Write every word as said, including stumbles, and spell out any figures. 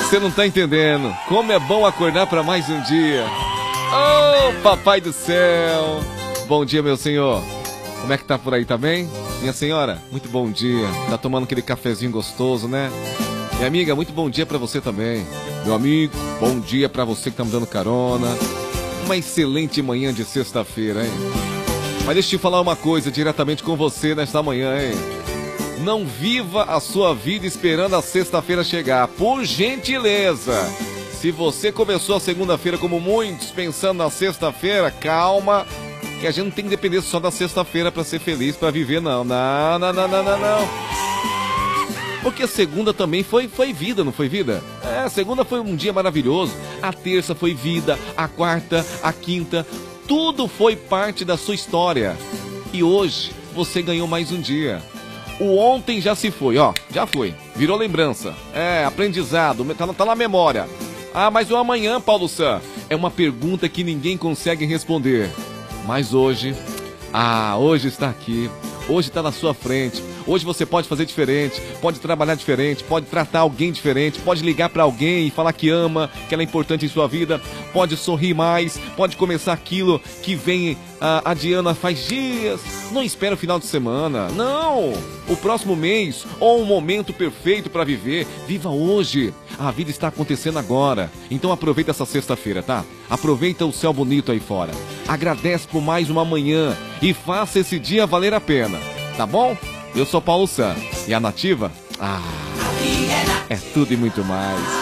Você não tá entendendo como é bom acordar para mais um dia. Oh, papai do céu. Bom dia, meu senhor. Como é que tá por aí, tá bem? Minha senhora, muito bom dia. Tá tomando aquele cafezinho gostoso, né? Minha amiga, muito bom dia pra você também. Meu amigo, bom dia pra você que tá me dando carona. Uma excelente manhã de sexta-feira, hein? Mas deixa eu te falar uma coisa diretamente com você nesta manhã, hein? Não viva a sua vida esperando a sexta-feira chegar, por gentileza. Se você começou a segunda-feira como muitos, pensando na sexta-feira, calma, que a gente não tem que depender só da sexta-feira para ser feliz, para viver, não. Não, não, não, não, não, não. Porque a segunda também foi, foi vida, não foi vida? É, a segunda foi um dia maravilhoso, a terça foi vida, a quarta, a quinta, tudo foi parte da sua história. E hoje você ganhou mais um dia. O ontem já se foi, ó, já foi, virou lembrança, é, aprendizado, tá, tá na memória. Ah, mas o amanhã, Paulo Sam, é uma pergunta que ninguém consegue responder. Mas hoje, ah, hoje está aqui, hoje está na sua frente, hoje você pode fazer diferente, pode trabalhar diferente, pode tratar alguém diferente, pode ligar para alguém e falar que ama, que ela é importante em sua vida, pode sorrir mais, pode começar aquilo que vem ah, adiando faz dias. Não espera o final de semana, não, o próximo mês ou um momento perfeito para viver, viva hoje. A vida está acontecendo agora, então aproveita essa sexta-feira, tá? Aproveita o céu bonito aí fora, agradece por mais uma manhã e faça esse dia valer a pena, tá bom? Eu sou Paulo Sam e a Nativa, ah, é tudo e muito mais.